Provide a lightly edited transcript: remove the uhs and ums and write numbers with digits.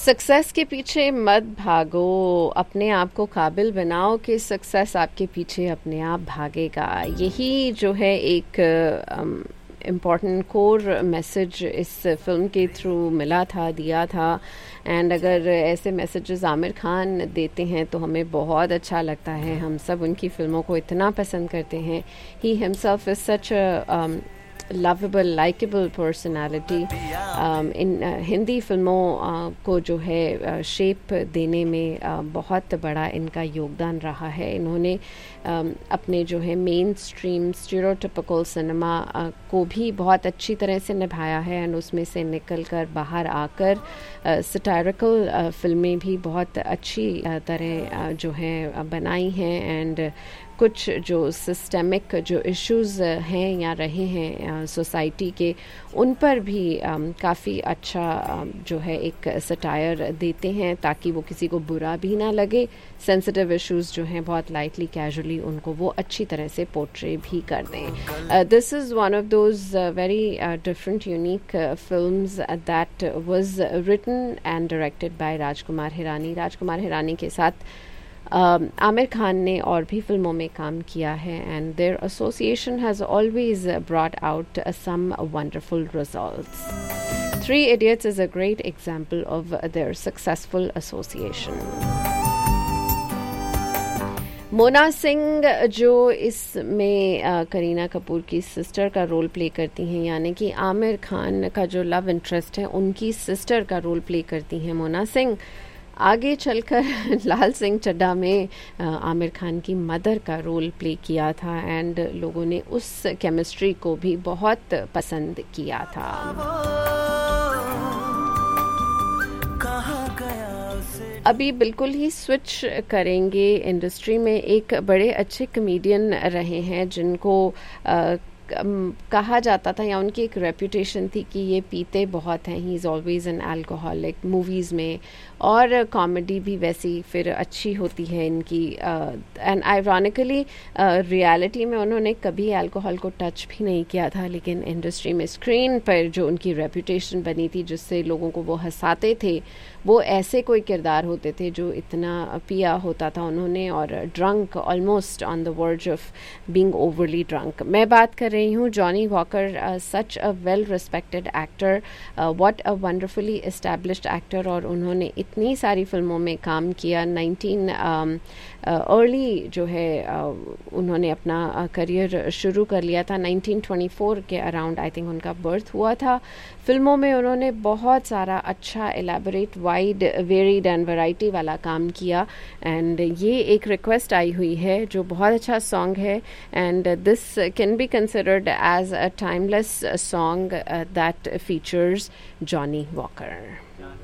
Success के पीछे मत भागो, अपने आप को काबिल बनाओ कि सक्सेस आपके पीछे अपने आप भागेगा। यही जो है एक इम्पॉर्टेंट कोर मैसेज इस फिल्म के थ्रू मिला था, दिया था। एंड अगर ऐसे मैसेजेस आमिर खान देते हैं तो हमें बहुत अच्छा लगता है। हम सब उनकी फ़िल्मों को इतना पसंद करते हैं। He himself is such a lovable likeable personality. इन हिंदी फिल्मों को जो है शेप देने में बहुत बड़ा इनका योगदान रहा है। इन्होंने अपने जो है मेन स्ट्रीम स्टीरियोटिपिकल सिनेमा को भी बहुत अच्छी तरह से निभाया है एंड उसमें से निकल कर बाहर आकर सटायरिकल फिल्में भी बहुत अच्छी तरह जो है बनाई हैं। एंड कुछ जो सिस्टेमिक जो इश्यूज़ हैं या रहे हैं सोसाइटी के, उन पर भी काफ़ी अच्छा जो है एक सटायर देते हैं ताकि वो किसी को बुरा भी ना लगे। सेंसिटिव इश्यूज़ जो हैं बहुत लाइटली कैजुअली उनको वो अच्छी तरह से पोर्ट्रे भी कर दें। This is one of those very different unique films that was written and directed by Rajkumar Hirani. Rajkumar Hirani के साथ आमिर खान ने और भी फिल्मों में काम किया है and there association has always brought out some wonderful results. Three idiots is a great example of their successful association. Mona Singh जो इसमें करीना कपूर की सिस्टर का रोल प्ले करती हैं, यानी कि आमिर खान का जो लव इंटरेस्ट है उनकी सिस्टर का रोल प्ले करती हैं मोना सिंह। आगे चलकर लाल सिंह चड्ढा में आमिर खान की मदर का रोल प्ले किया था एंड लोगों ने उस केमिस्ट्री को भी बहुत पसंद किया था। अभी बिल्कुल ही स्विच करेंगे इंडस्ट्री में। एक बड़े अच्छे कमेडियन रहे हैं जिनको कहा जाता था या उनकी एक रेपुटेशन थी कि ये पीते बहुत हैं। He is always an alcoholic. Movies में और कॉमेडी भी वैसी फिर अच्छी होती है इनकी। एंड आयरॉनिकली रियलिटी में उन्होंने कभी अल्कोहल को टच भी नहीं किया था, लेकिन इंडस्ट्री में स्क्रीन पर जो उनकी रेपुटेशन बनी थी जिससे लोगों को वो हंसाते थे, वो ऐसे कोई किरदार होते थे जो इतना पिया होता था उन्होंने और drunk, almost on the verge of being overly drunk. मैं बात कर रही हूँ Johnny walker, such a well respected actor, what a wonderfully established actor. और उन्होंने इतनी सारी फिल्मों में काम किया। अर्ली जो है उन्होंने अपना करियर शुरू कर लिया था। 1924 के अराउंड आई थिंक उनका बर्थ हुआ था। फिल्मों में उन्होंने बहुत सारा अच्छा elaborate, wide, varied and variety वाला काम किया। एंड ये एक रिक्वेस्ट आई हुई है जो बहुत अच्छा सॉन्ग है and this can be considered as a timeless song that features Johnny walker.